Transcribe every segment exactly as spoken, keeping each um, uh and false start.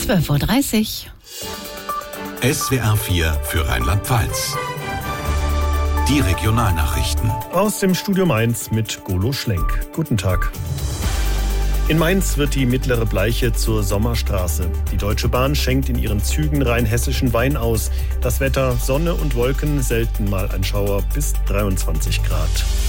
zwölf Uhr dreißig. S W R vier für Rheinland-Pfalz. Die Regionalnachrichten. Aus dem Studio Mainz mit Golo Schlenk. Guten Tag. In Mainz wird die Mittlere Bleiche zur Sommerstraße. Die Deutsche Bahn schenkt in ihren Zügen rheinhessischen Wein aus. Das Wetter, Sonne und Wolken, selten mal ein Schauer, bis dreiundzwanzig Grad.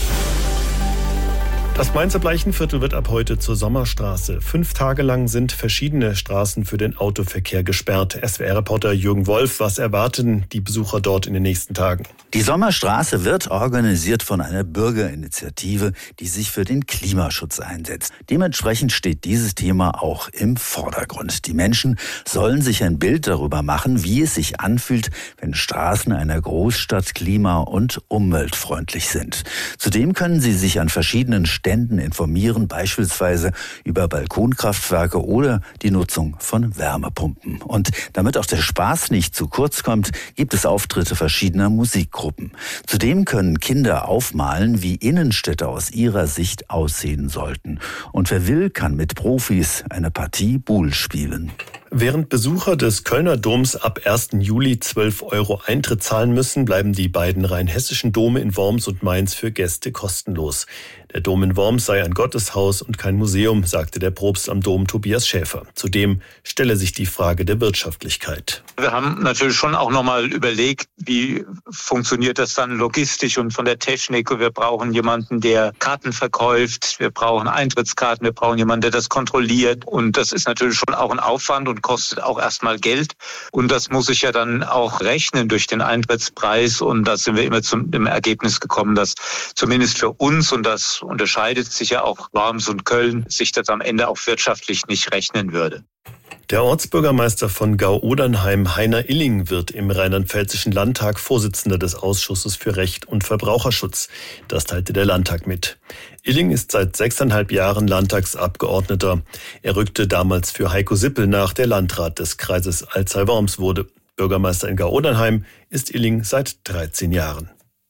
Das Mainzer Bleichenviertel wird ab heute zur Sommerstraße. Fünf Tage lang sind verschiedene Straßen für den Autoverkehr gesperrt. S W R-Reporter Jürgen Wolf, was erwarten die Besucher dort in den nächsten Tagen? Die Sommerstraße wird organisiert von einer Bürgerinitiative, die sich für den Klimaschutz einsetzt. Dementsprechend steht dieses Thema auch im Vordergrund. Die Menschen sollen sich ein Bild darüber machen, wie es sich anfühlt, wenn Straßen einer Großstadt klima- und umweltfreundlich sind. Zudem können sie sich an verschiedenen Ständen informieren, beispielsweise über Balkonkraftwerke oder die Nutzung von Wärmepumpen. Und damit auch der Spaß nicht zu kurz kommt, gibt es Auftritte verschiedener Musikgruppen. Zudem können Kinder aufmalen, wie Innenstädte aus ihrer Sicht aussehen sollten. Und wer will, kann mit Profis eine Partie Buhl spielen. Während Besucher des Kölner Doms ab ersten Juli zwölf Euro Eintritt zahlen müssen, bleiben die beiden rheinhessischen Dome in Worms und Mainz für Gäste kostenlos. Der Dom in Worms sei ein Gotteshaus und kein Museum, sagte der Propst am Dom Tobias Schäfer. Zudem stelle sich die Frage der Wirtschaftlichkeit. Wir haben natürlich schon auch nochmal überlegt, wie funktioniert das dann logistisch und von der Technik. Wir brauchen jemanden, der Karten verkauft, wir brauchen Eintrittskarten, wir brauchen jemanden, der das kontrolliert. Und das ist natürlich schon auch ein Aufwand und kostet auch erstmal Geld. Und das muss ich ja dann auch rechnen durch den Eintrittspreis. Und da sind wir immer zum dem Ergebnis gekommen, dass zumindest für uns, und das unterscheidet sich ja auch Worms und Köln, sich das am Ende auch wirtschaftlich nicht rechnen würde. Der Ortsbürgermeister von Gau-Odernheim, Heiner Illing, wird im Rheinland-Pfälzischen Landtag Vorsitzender des Ausschusses für Recht und Verbraucherschutz. Das teilte der Landtag mit. Illing ist seit sechseinhalb Jahren Landtagsabgeordneter. Er rückte damals für Heiko Sippel nach, der Landrat des Kreises Alzey-Worms wurde. Bürgermeister in Gau-Odernheim ist Illing seit dreizehn Jahren.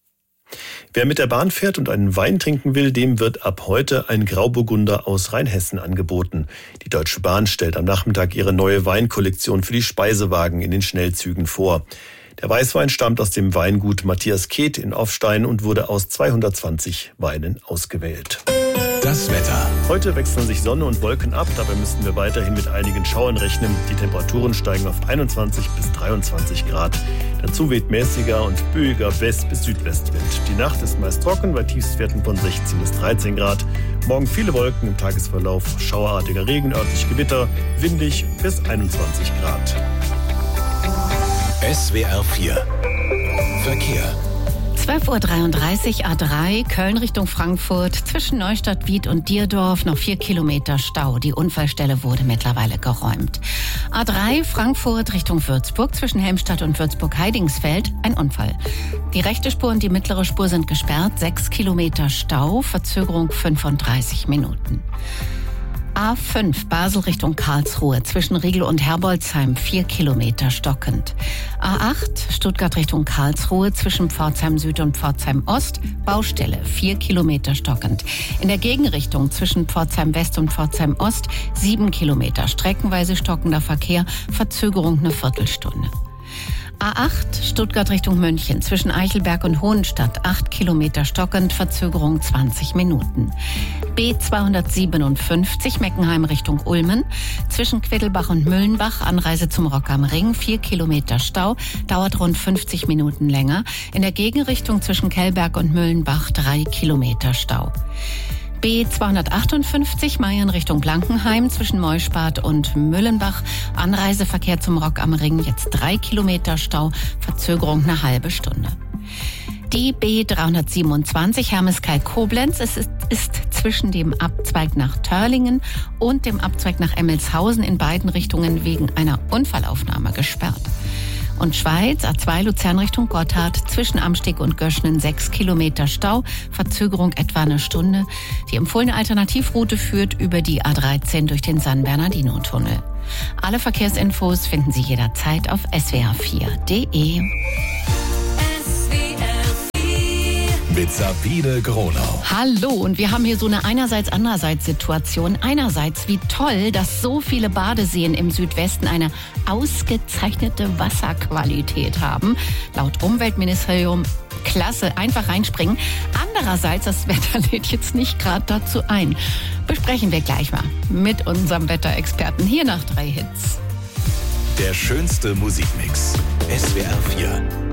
Wer mit der Bahn fährt und einen Wein trinken will, dem wird ab heute ein Grauburgunder aus Rheinhessen angeboten. Die Deutsche Bahn stellt am Nachmittag ihre neue Weinkollektion für die Speisewagen in den Schnellzügen vor. Der Weißwein stammt aus dem Weingut Matthias Keith in Offstein und wurde aus zweihundertzwanzig Weinen ausgewählt. Das Wetter. Heute wechseln sich Sonne und Wolken ab, dabei müssten wir weiterhin mit einigen Schauern rechnen. Die Temperaturen steigen auf einundzwanzig bis dreiundzwanzig Grad. Dazu weht mäßiger und böiger West- bis Südwestwind. Die Nacht ist meist trocken bei Tiefstwerten von sechzehn bis dreizehn Grad. Morgen viele Wolken im Tagesverlauf, schauerartiger Regen, örtlich Gewitter, windig bis einundzwanzig Grad. S W R vier Verkehr. zwölf Uhr dreiunddreißig, A drei, Köln Richtung Frankfurt, zwischen Neustadt, Wied und Dierdorf noch vier Kilometer Stau. Die Unfallstelle wurde mittlerweile geräumt. A drei, Frankfurt Richtung Würzburg, zwischen Helmstadt und Würzburg-Heidingsfeld, ein Unfall. Die rechte Spur und die mittlere Spur sind gesperrt, sechs Kilometer Stau, Verzögerung fünfunddreißig Minuten. A fünf, Basel Richtung Karlsruhe, zwischen Riegel und Herbolzheim, vier Kilometer stockend. A acht, Stuttgart Richtung Karlsruhe, zwischen Pforzheim Süd und Pforzheim Ost, Baustelle, vier Kilometer stockend. In der Gegenrichtung zwischen Pforzheim West und Pforzheim Ost, sieben Kilometer, streckenweise stockender Verkehr, Verzögerung eine Viertelstunde. A acht, Stuttgart Richtung München, zwischen Eichelberg und Hohenstadt, acht Kilometer stockend, Verzögerung zwanzig Minuten. B zweihundertsiebenundfünfzig, Meckenheim Richtung Ulmen, zwischen Queddelbach und Müllenbach, Anreise zum Rock am Ring, vier Kilometer Stau, dauert rund fünfzig Minuten länger. In der Gegenrichtung zwischen Kellberg und Müllenbach, drei Kilometer Stau. B zweihundertachtundfünfzig, Meiern Richtung Blankenheim, zwischen Meuschbad und Müllenbach, Anreiseverkehr zum Rock am Ring, jetzt drei Kilometer Stau, Verzögerung eine halbe Stunde. Die B dreihundertsiebenundzwanzig, Hermeskeil-Koblenz, es ist, ist zwischen dem Abzweig nach Törlingen und dem Abzweig nach Emmelshausen in beiden Richtungen wegen einer Unfallaufnahme gesperrt. Und Schweiz, A zwei Luzern Richtung Gotthard, zwischen Amsteg und Göschnen sechs Kilometer Stau, Verzögerung etwa eine Stunde. Die empfohlene Alternativroute führt über die A dreizehn durch den San Bernardino-Tunnel. Alle Verkehrsinfos finden Sie jederzeit auf S W R vier Punkt D E. mit Sabine Gronau. Hallo, und wir haben hier so eine Einerseits-Andererseits-Situation. Einerseits, wie toll, dass so viele Badeseen im Südwesten eine ausgezeichnete Wasserqualität haben. Laut Umweltministerium klasse, einfach reinspringen. Andererseits, das Wetter lädt jetzt nicht gerade dazu ein. Besprechen wir gleich mal mit unserem Wetterexperten hier nach drei Hits. Der schönste Musikmix. S W R vier.